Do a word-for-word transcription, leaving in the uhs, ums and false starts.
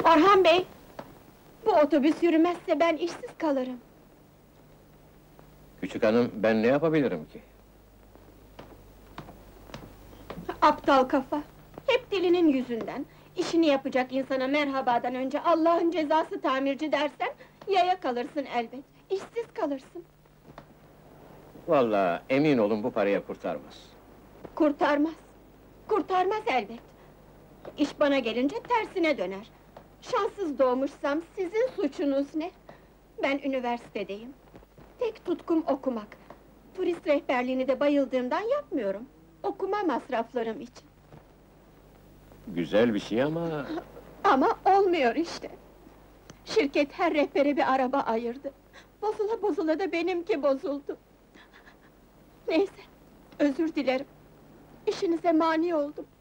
Orhan Bey! Bu otobüs yürümezse ben işsiz kalırım. Küçük hanım, ben ne yapabilirim ki? Aptal kafa! Hep dilinin yüzünden! İşini yapacak insana merhabadan önce Allah'ın cezası tamirci dersen... ...yaya kalırsın elbet, işsiz kalırsın. Vallahi emin olun bu paraya kurtarmaz. Kurtarmaz! Kurtarmaz elbet! İş bana gelince tersine döner. Şanssız doğmuşsam sizin suçunuz ne? Ben üniversitedeyim. Tek tutkum okumak. Turist rehberliğini de bayıldığımdan yapmıyorum. Okuma masraflarım için. Güzel bir şey ama... Ama olmuyor işte! Şirket her rehbere bir araba ayırdı. Bozula bozula da benimki bozuldu. Neyse, özür dilerim. İşinize mani oldum.